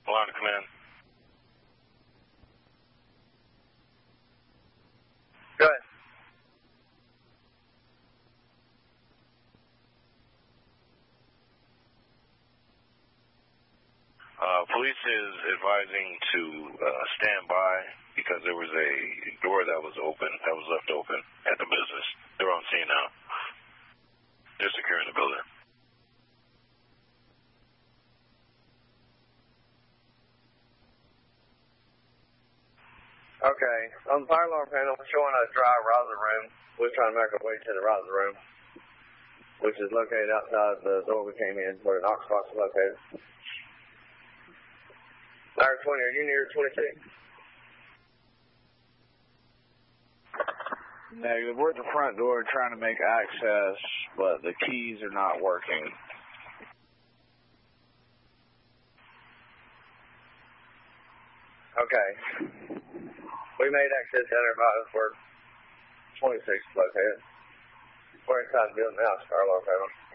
Line of command. Go ahead. Police is advising to stand by because there was a door that was left open at the business. They're on scene now. They're securing the building. Okay. On the fire alarm panel, we're showing a dry riser room. We're trying to make our way to the riser room, which is located outside the door we came in, where the Knox box is located. Fire 20, are you near 22? Negative. We're at the front door trying to make access, but the keys are not working. Okay. We made access center about where 26 is located. We're inside the building now, fire alarm panel.